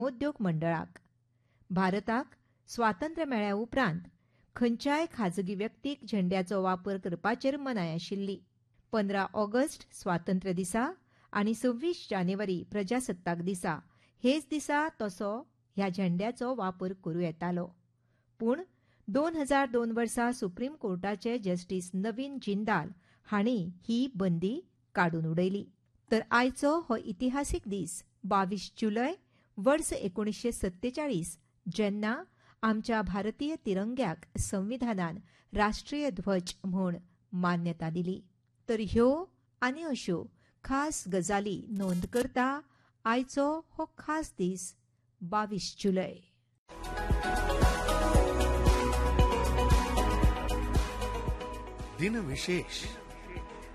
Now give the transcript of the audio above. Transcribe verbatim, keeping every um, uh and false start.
उद्योग मंडळाक. भारताक स्वातंत्र्य मेळ्या उपरांत खंयच्याय खाजगी व्यक्तीक झेंड्याचो वापर करपाचेर मनाय आशिल्ली. पंदरा ऑगस्ट स्वातंत्र्य दिसा आनी सव्वीस जानेवारी प्रजासत्ताक दिसा हेच दिसा तसो ह्या झेंड्याचो वापर करूं येतालो. पूण दोन हजार दोन वर्सा सुप्रीम कोर्टाचे जस्टीस नवीन जिंदाल हांणी ही बंदी काडून उडयली. तर आयचो हो इतिहासीक दीस बावीस जुलय वर्स एकोणीसशे सत्तेचाळीस, जेन्ना आमच्या भारतीय तिरंग्याक संविधानान राष्ट्रीय ध्वज म्हूण मान्यता दिली. तर ह्यो आनी अश्यो खास गजाली नोंद करता आयचो हो खास दीस बावीस जुलय. दिन विशेष.